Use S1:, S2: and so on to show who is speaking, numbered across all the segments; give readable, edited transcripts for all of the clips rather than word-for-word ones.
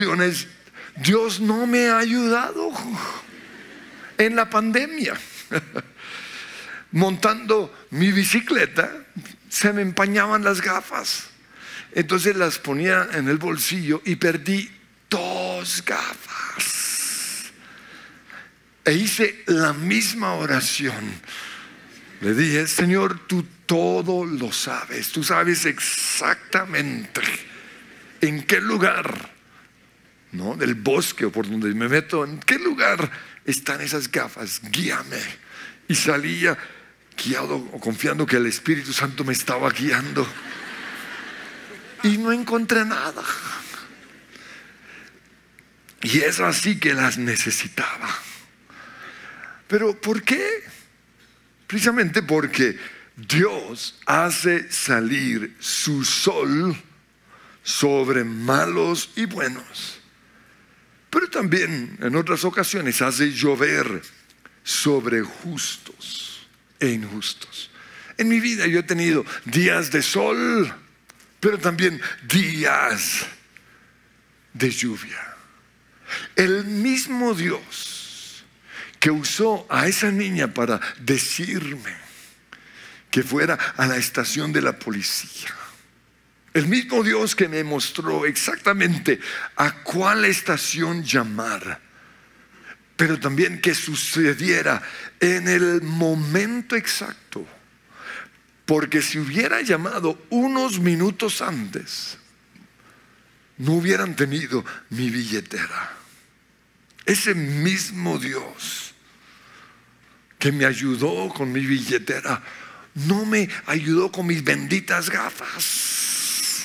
S1: Dios no me ha ayudado en la pandemia. Montando mi bicicleta, se me empañaban las gafas. Entonces las ponía en el bolsillo y perdí 2 gafas. E hice la misma oración. Le dije: Señor, tú todo lo sabes. Tú sabes exactamente en qué lugar, ¿no?, del bosque o por donde me meto, en qué lugar están esas gafas. Guíame. Y salía guiado o confiando que el Espíritu Santo me estaba guiando. Y no encontré nada. Y es así que las necesitaba. ¿Pero por qué? Precisamente porque Dios hace salir su sol sobre malos y buenos. Pero también en otras ocasiones hace llover sobre justos e injustos. En mi vida yo he tenido días de sol, pero también días de lluvia. El mismo Dios que usó a esa niña para decirme que fuera a la estación de la policía, el mismo Dios que me mostró exactamente a cuál estación llamar, pero también que sucediera en el momento exacto. Porque si hubiera llamado unos minutos antes, no hubieran tenido mi billetera. Ese mismo Dios que me ayudó con mi billetera, no me ayudó con mis benditas gafas.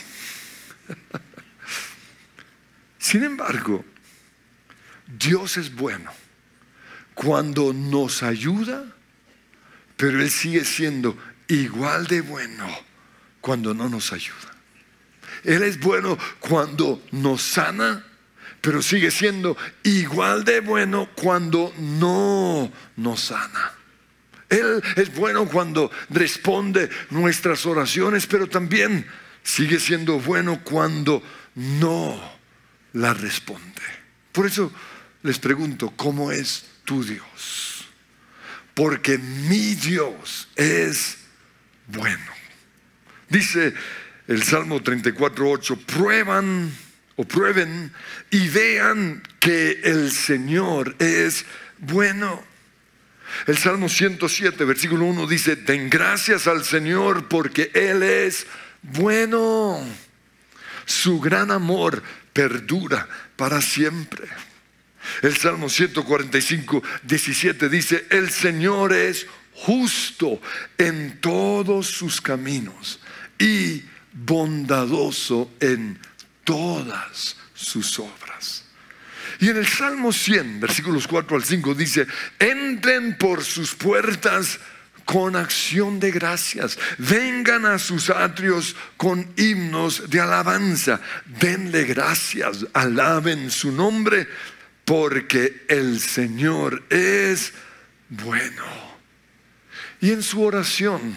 S1: Sin embargo, Dios es bueno cuando nos ayuda, pero Él sigue siendo igual de bueno cuando no nos ayuda. Él es bueno cuando nos sana, pero sigue siendo igual de bueno cuando no nos sana. Él es bueno cuando responde nuestras oraciones, pero también sigue siendo bueno cuando no las responde. Por eso les pregunto: ¿cómo es tu Dios? Porque mi Dios es bueno. Dice el Salmo 34:8: prueben y vean que el Señor es bueno. El Salmo 107, versículo 1 dice: den gracias al Señor porque Él es bueno. Su gran amor perdura para siempre. El Salmo 145, 17 dice: el Señor es justo en todos sus caminos y bondadoso en todas sus obras. Y en el Salmo 100, versículos 4 al 5 dice: entren por sus puertas con acción de gracias, vengan a sus atrios con himnos de alabanza, denle gracias, alaben su nombre, porque el Señor es bueno. Y en su oración,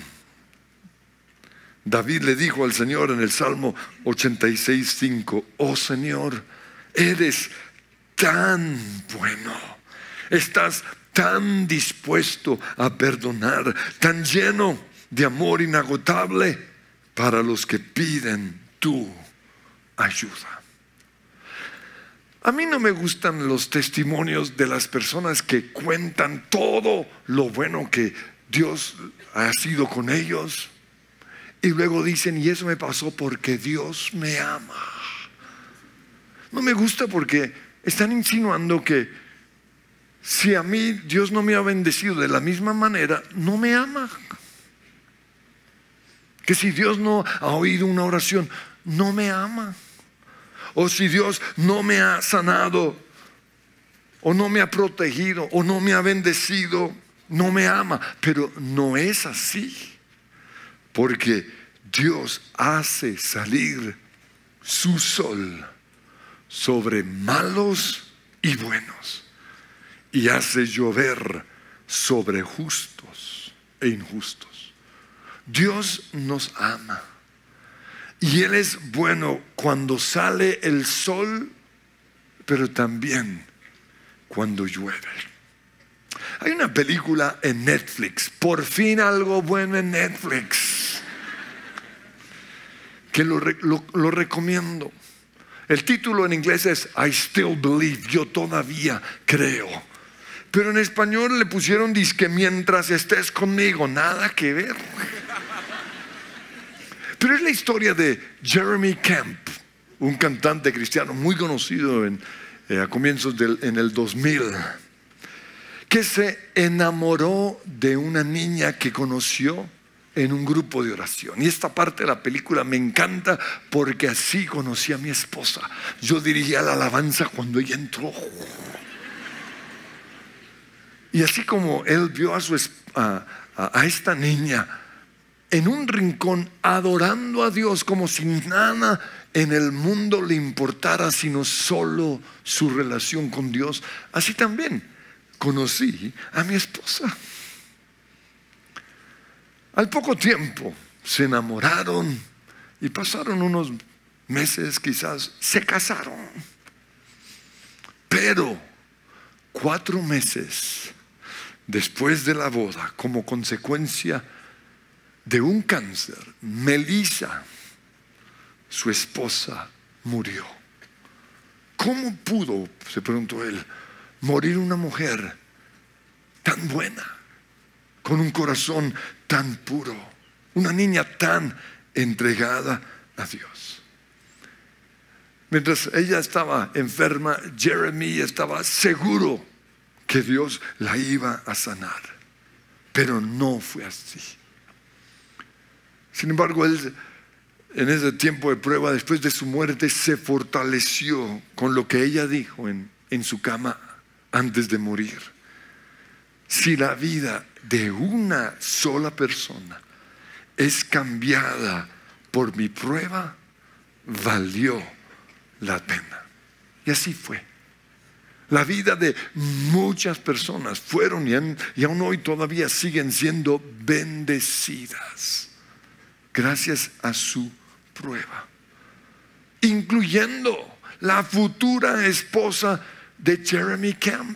S1: David le dijo al Señor en el Salmo 86:5: oh Señor, eres tan bueno, estás tan dispuesto a perdonar, tan lleno de amor inagotable para los que piden tu ayuda. A mí no me gustan los testimonios de las personas que cuentan todo lo bueno que Dios ha sido con ellos y luego dicen: y eso me pasó porque Dios me ama. No me gusta, porque están insinuando que si a mí Dios no me ha bendecido de la misma manera, no me ama. Que si Dios no ha oído una oración, no me ama. O si Dios no me ha sanado, o no me ha protegido, o no me ha bendecido, no me ama. Pero no es así, porque Dios hace salir su sol sobre malos y buenos, y hace llover sobre justos e injustos. Dios nos ama, y Él es bueno cuando sale el sol pero también cuando llueve. Hay una película en Netflix, por fin algo bueno en Netflix, que lo recomiendo. El título en inglés es I Still Believe, yo todavía creo. Pero en español le pusieron disque mientras estés conmigo, nada que ver. Pero es la historia de Jeremy Camp, un cantante cristiano muy conocido a comienzos en el 2000, que se enamoró de una niña que conoció en un grupo de oración. Y esta parte de la película me encanta porque así conocí a mi esposa. Yo dirigía la alabanza cuando ella entró. Y así como él vio a esta niña en un rincón adorando a Dios como si nada en el mundo le importara sino solo su relación con Dios, así también conocí a mi esposa. Al poco tiempo se enamoraron y pasaron unos meses, quizás se casaron. Pero 4 meses después de la boda, como consecuencia de un cáncer, Melissa, su esposa, murió. ¿Cómo pudo, se preguntó él, morir una mujer tan buena, con un corazón tan puro, una niña tan entregada a Dios? Mientras ella estaba enferma, Jeremy estaba seguro que Dios la iba a sanar, pero no fue así. Sin embargo, él en ese tiempo de prueba, después de su muerte, se fortaleció con lo que ella dijo en su cama antes de morir. Si la vida de una sola persona es cambiada por mi prueba, valió la pena. Y así fue. La vida de muchas personas fueron y aún hoy todavía siguen siendo bendecidas gracias a su prueba, incluyendo la futura esposa de Jeremy Camp.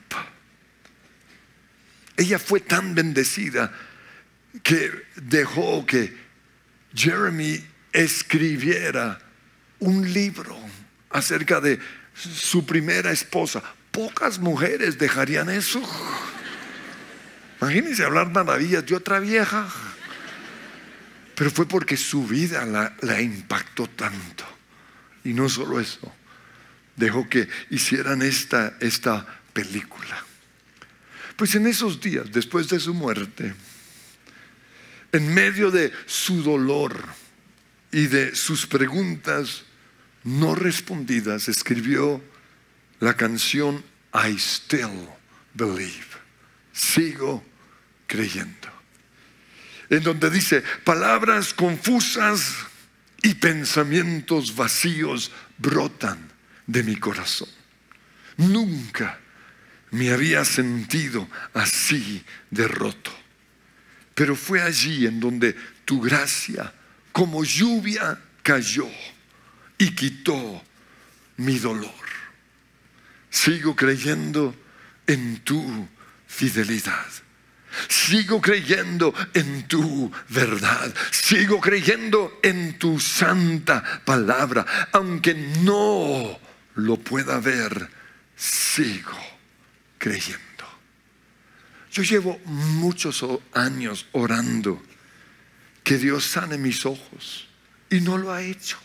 S1: Ella fue tan bendecida que dejó que Jeremy escribiera un libro acerca de su primera esposa. Pocas mujeres dejarían eso. Imagínense hablar maravillas de otra vieja. Pero fue porque su vida la impactó tanto. Y no solo eso, dejó que hicieran esta película. Pues en esos días, después de su muerte, en medio de su dolor y de sus preguntas no respondidas, escribió la canción I Still Believe, sigo creyendo, en donde dice: palabras confusas y pensamientos vacíos brotan de mi corazón. Nunca me había sentido así de roto, pero fue allí en donde tu gracia como lluvia cayó y quitó mi dolor. Sigo creyendo en tu fidelidad. Sigo creyendo en tu verdad. Sigo creyendo en tu santa palabra. Aunque no lo pueda ver, sigo creyendo. Yo llevo muchos años orando que Dios sane mis ojos y no lo ha hecho.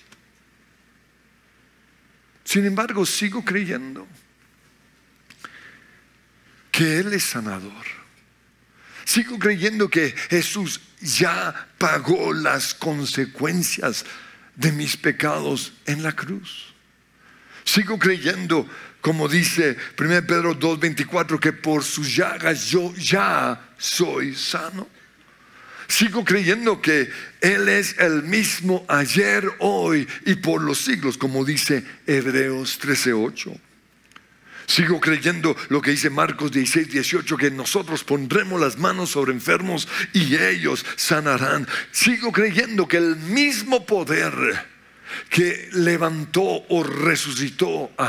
S1: Sin embargo, sigo creyendo que Él es sanador. Sigo creyendo que Jesús ya pagó las consecuencias de mis pecados en la cruz. Sigo creyendo, como dice 1 Pedro 2:24, que por sus llagas yo ya soy sano. Sigo creyendo que Él es el mismo ayer, hoy y por los siglos, como dice Hebreos 13:8. Sigo creyendo lo que dice Marcos 16:18, que nosotros pondremos las manos sobre enfermos y ellos sanarán. Sigo creyendo que el mismo poder que levantó o resucitó a